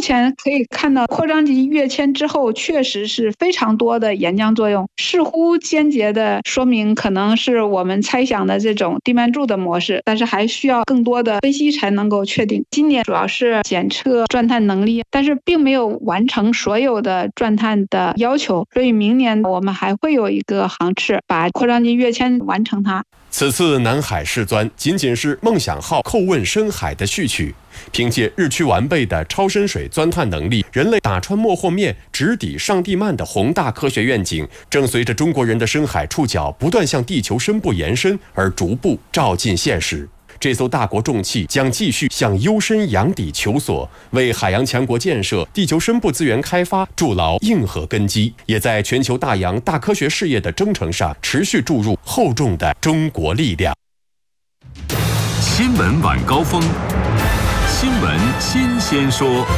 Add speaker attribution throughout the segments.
Speaker 1: 前可以看到扩张级跃迁之后确实是非常多的岩浆作用，似乎间接的说明可能是我们猜想的这种地幔柱的模式，但是还需要更多的分析才能够确定。今年主要是检测钻探能力，但是并没有完成所有的钻探的要求，所以明年我们还会有一个航次把扩张级跃迁完成它。
Speaker 2: 此次南海试钻仅仅是梦想号叩问深海的序曲，凭借日趋完备的超深水钻探能力，人类打穿漠或面直抵上地幔的宏大科学愿景，正随着中国人的深海触角不断向地球深部延伸而逐步照进现实。这艘大国重器将继续向幽深洋底求索，为海洋强国建设、地球深部资源开发筑牢硬核根基，也在全球大洋大科学事业的征程上持续注入厚重的中国力量。
Speaker 3: 新闻晚高峰，新闻新鲜说。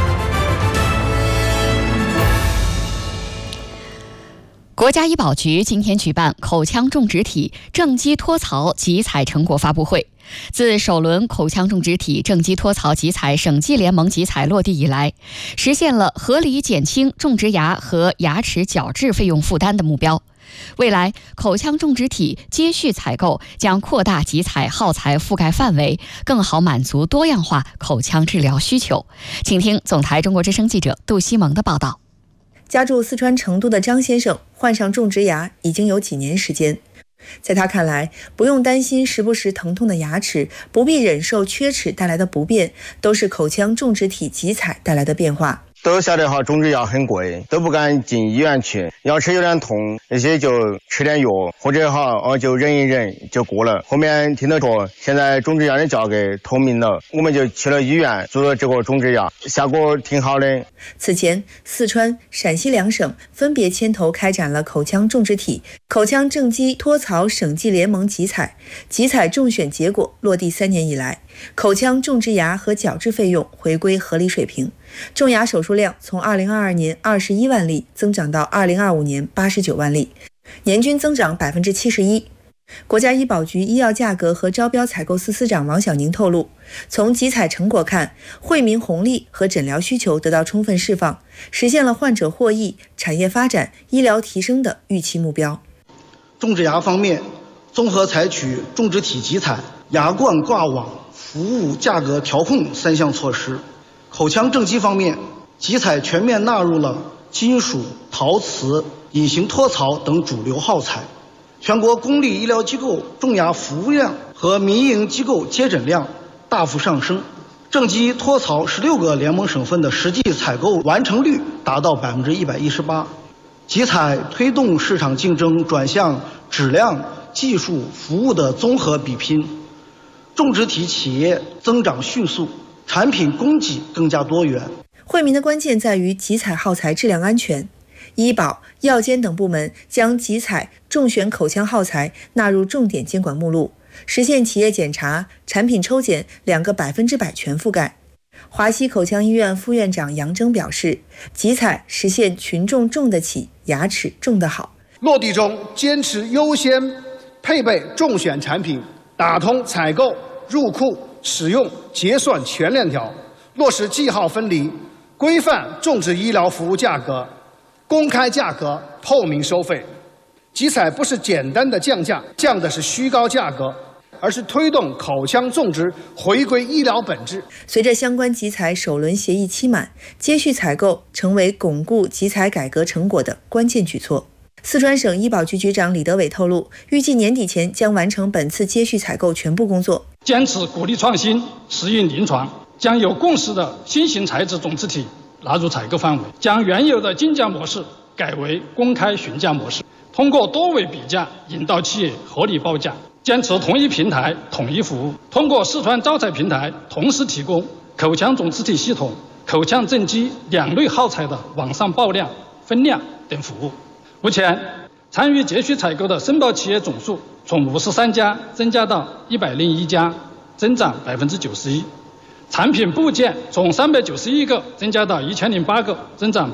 Speaker 4: 国家医保局今天举办口腔种植体正畸脱槽集采成果发布会。自首轮口腔种植体正畸脱槽集采省际联盟集采落地以来，实现了合理减轻种植牙和牙齿矫治费用负担的目标。未来，口腔种植体接续采购将扩大集采耗材覆盖范围，更好满足多样化口腔治疗需求。请听总台中国之声记者杜西蒙的报道。
Speaker 5: 家住四川成都的张先生患上种植牙已经有几年时间，在他看来，不用担心时不时疼痛的牙齿，不必忍受缺齿带来的不便，都是口腔种植体集采带来的变化。
Speaker 6: 都晓得种植药很贵，都不敢进医院去，牙齿有点痛，那些就吃点药，或者就忍一忍就过了。后面听到说现在种植药的价格透明了，我们就去了医院做了这个种植药，效果挺好的。
Speaker 5: 此前，四川、陕西两省分别牵头开展了口腔种植体、口腔正畸脱槽省际联盟集采，集采中选结果落地3年以来，口腔种植牙和矫治费用回归合理水平，种牙手术量从2022年21万例增长到2025年89万例，年均增长71%。国家医保局医药价格和招标采购司司长王小宁透露，从集采成果看，惠民红利和诊疗需求得到充分释放，实现了患者获益、产业发展、医疗提升的预期目标。
Speaker 7: 种植牙方面，综合采取种植体集采、牙冠挂网、服务价格调控3项措施。口腔正畸方面，集采全面纳入了金属、陶瓷、隐形脱槽等主流耗材。全国公立医疗机构种牙服务量和民营机构接诊量大幅上升，正畸脱槽16个联盟省份的实际采购完成率达到118%。集采推动市场竞争转向质量、技术、服务的综合比拼，种植体企业增长迅速，产品供给更加多元。
Speaker 5: 惠民的关键在于集采耗材质量安全。医保、药监等部门将集采中选口腔耗材纳入重点监管目录，实现企业检查、产品抽检2个100%全覆盖。华西口腔医院副院长杨征表示，集采实现群众种得起，牙齿种得好。
Speaker 8: 落地中坚持优先配备中选产品，打通采购、入库、使用、结算全链条，落实记号分离，规范种植医疗服务价格，公开价格，透明收费。集采不是简单的降价，降的是虚高价格，而是推动口腔种植回归医疗本质。
Speaker 5: 随着相关集采首轮协议期满，接续采购成为巩固集采改革成果的关键举措。四川省医保局局长李德伟透露，预计年底前将完成本次接续采购全部工作。
Speaker 9: 坚持鼓励创新，适应临床，将有共识的新型材质种植体纳入采购范围，将原有的竞价模式改为公开询价模式，通过多维比价引导企业合理报价，坚持同一平台统一服务，通过四川招采平台同时提供口腔种植体系统、口腔正畸2类耗材的网上报量、分量等服务。目前，参与接续采购的申报企业总数从53家增加到101家，增长91%。产品部件从391个增加到1008个，增长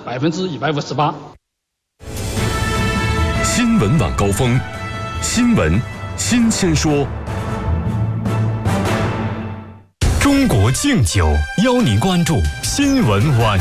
Speaker 9: 158%。
Speaker 3: 新闻晚高峰，新闻新鲜说。中国敬酒邀您关注新闻晚